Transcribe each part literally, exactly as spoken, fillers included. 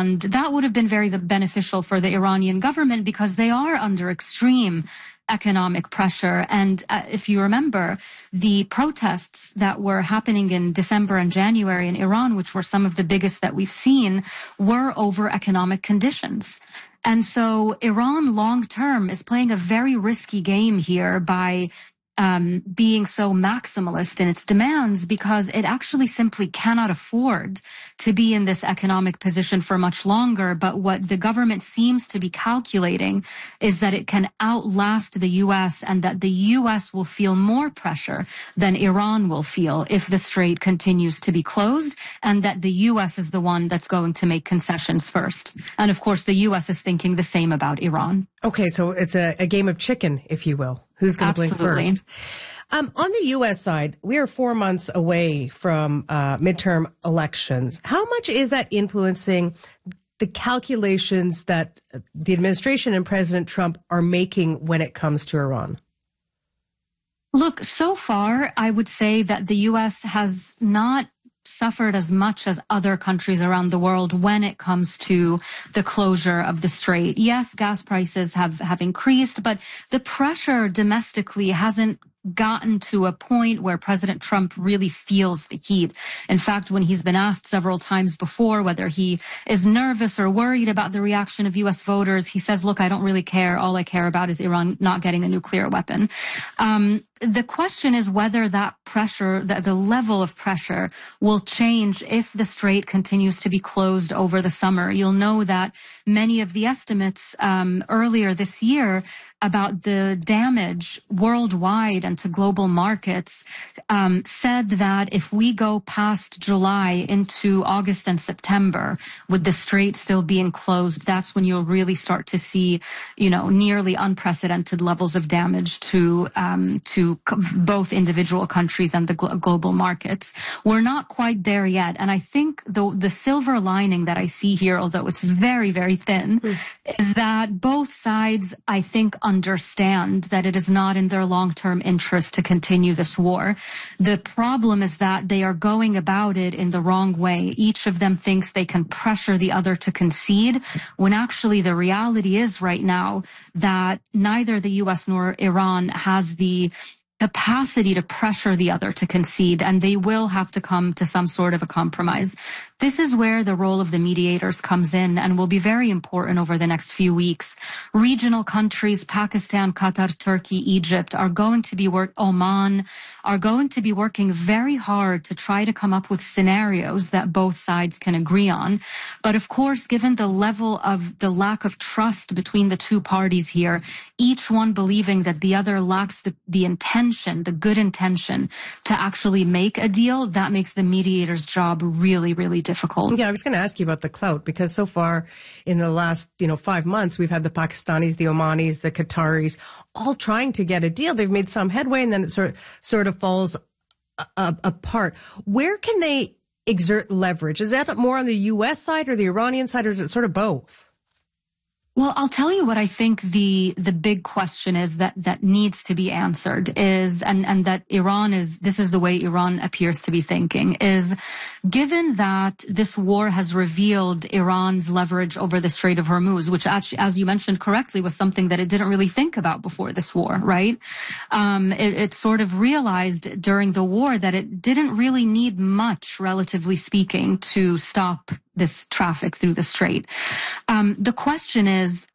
And that would have been very beneficial for the Iranian government because they are under extreme economic pressure. And uh, if you remember, the protests that were happening in December and January in Iran, which were some of the biggest that we've seen, were over economic conditions. And so Iran long term is playing a very risky game here by um, being so maximalist in its demands because it actually simply cannot afford to be in this economic position for much longer. But what the government seems to be calculating is that it can outlast the U S and that the U S will feel more pressure than Iran will feel if the strait continues to be closed, and that the U S is the one that's going to make concessions first. And of course, the U S is thinking the same about Iran. Okay, so it's a, a game of chicken, if you will. Who's going to blink first? Um, on the U S side, we are four months away from uh, midterm elections. How much is that influencing the calculations that the administration and President Trump are making when it comes to Iran? Look, so far, I would say that the U S has not suffered as much as other countries around the world when it comes to the closure of the strait. Yes, gas prices have, have increased, but the pressure domestically hasn't gotten to a point where President Trump really feels the heat. In fact, when he's been asked several times before whether he is nervous or worried about the reaction of U S voters, he says, look, I don't really care. All I care about is Iran not getting a nuclear weapon. Um, the question is whether that pressure, that the level of pressure will change if the strait continues to be closed over the summer. You'll know that many of the estimates um, earlier this year about the damage worldwide and to global markets um, said that if we go past July into August and September with the strait still being closed, that's when you'll really start to see, you know, nearly unprecedented levels of damage to um, to both individual countries and the gl- global markets. We're not quite there yet. And I think the, the silver lining that I see here, although it's very, very thin, mm. is that both sides, I think, understand that it is not in their long-term interest to continue this war. The problem is that they are going about it in the wrong way. Each of them thinks they can pressure the other to concede, when actually the reality is right now that neither the U S nor Iran has the capacity to pressure the other to concede, and they will have to come to some sort of a compromise. This is where the role of the mediators comes in and will be very important over the next few weeks. Regional countries, Pakistan, Qatar, Turkey, Egypt, are going to be work, Oman, are going to be working very hard to try to come up with scenarios that both sides can agree on. But of course, given the level of the lack of trust between the two parties here, each one believing that the other lacks the, the intention, the good intention to actually make a deal, that makes the mediator's job really, really difficult. Yeah, I was going to ask you about the clout, because so far in the last, you know, five months, we've had the Pakistanis, the Omanis, the Qataris, all trying to get a deal. They've made some headway, and then it sort of, sort of falls a, a, apart. Where can they exert leverage? Is that more on the U S side or the Iranian side, or is it sort of both? Well, I'll tell you what I think the the big question is that that needs to be answered is, and, and that Iran is, this is the way Iran appears to be thinking, is given that this war has revealed Iran's leverage over the Strait of Hormuz, which actually, as you mentioned correctly, was something that it didn't really think about before this war, right? Um, it, it sort of realized during the war that it didn't really need much, relatively speaking, to stop this traffic through the strait. Um, the question is,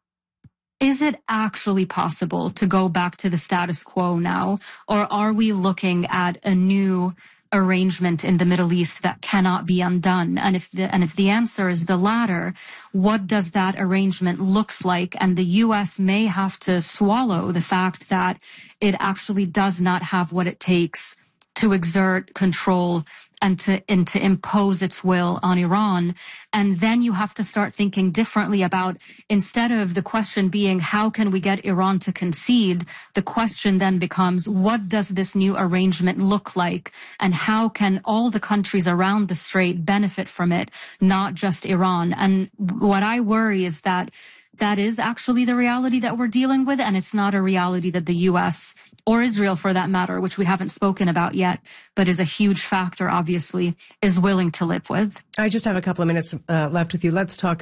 is it actually possible to go back to the status quo now, or are we looking at a new arrangement in the Middle East that cannot be undone? And if the, and if the answer is the latter, what does that arrangement looks like? And the U S may have to swallow the fact that it actually does not have what it takes to exert control and to, and to impose its will on Iran. And then you have to start thinking differently about, instead of the question being, how can we get Iran to concede? The question then becomes, what does this new arrangement look like? And how can all the countries around the strait benefit from it, not just Iran? And what I worry is that that is actually the reality that we're dealing with, and it's not a reality that the U S or Israel, for that matter, which we haven't spoken about yet, but is a huge factor, obviously, is willing to live with. I just have a couple of minutes uh, left with you. Let's talk